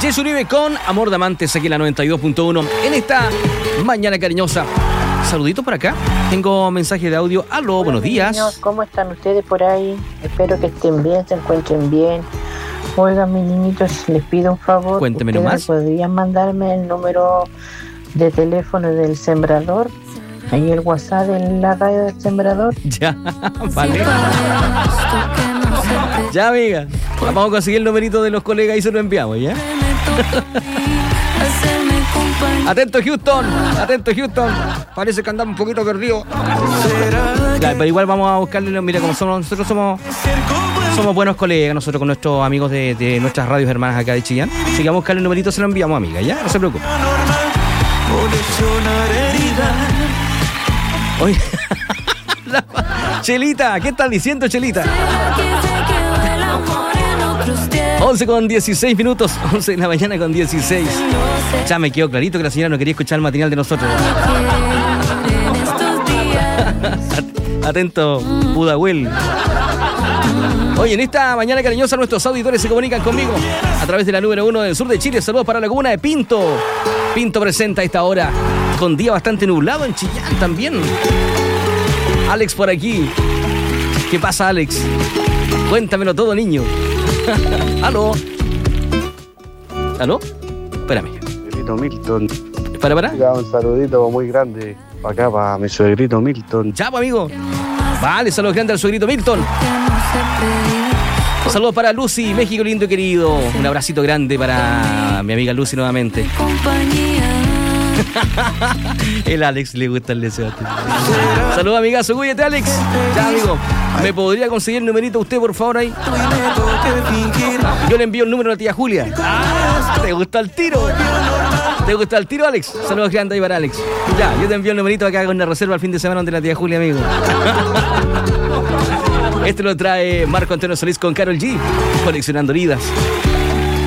Jessy Uribe con Amor de Amantes aquí en la 92.1 en esta mañana cariñosa. Saluditos por acá. Tengo mensaje de audio. Aló, buenos días. Niños, ¿cómo están ustedes por ahí? Espero que estén bien, se encuentren bien. Oigan, mis niñitos, les pido un favor. Cuénteme ¿Ustedes nomás. podrían mandarme el número de teléfono del Sembrador? Ahí el WhatsApp en la radio del Sembrador. Ya, vale. Ya, amiga. Vamos a conseguir el numerito de los colegas y se lo enviamos, ¿ya? Atento, Houston. Atento, Houston. Parece que andamos un poquito perdidos. Claro, pero igual vamos a buscarle. Mira, como nosotros somos buenos colegas, nosotros con nuestros amigos de nuestras radios hermanas acá de Chillán. Así que vamos a buscarle el numerito, se lo enviamos, amiga, ¿ya? No se preocupe. Oye, Chelita, ¿qué estás diciendo, Chelita? 11 con 16 minutos, 11 de la mañana con 16. Ya me quedó clarito que la señora no quería escuchar el matinal de nosotros. Atento, Budahuel. Oye, en esta mañana cariñosa nuestros auditores se comunican conmigo a través de la número 1 del sur de Chile. Saludos para la comuna de Pinto. Pinto presenta a esta hora con día bastante nublado en Chillán también. Alex por aquí. ¿Qué pasa, Alex? Cuéntamelo todo, niño. ¿Aló? ¿Aló? Espérame. Suegrito Milton. ¿Para? Un saludito muy grande para acá, para mi suegrito Milton. Chao, amigo. Vale, saludos grandes al suegrito Milton. Saludos para Lucy, México lindo y querido. Un abracito grande para mi amiga Lucy nuevamente. El Alex le gusta el deseo. Saludos, amigazo. Cuídate, Alex. Ya, amigo. ¿Me podría conseguir el numerito usted, por favor, ahí? Yo le envío el número a la tía Julia. ¿Te gusta el tiro? ¿Te gusta el tiro, Alex? Saludos grandes ahí para Alex. Ya, yo te envío el numerito acá con una reserva al fin de semana de la tía Julia, amigo. Este lo trae Marco Antonio Solís con Karol G, coleccionando heridas.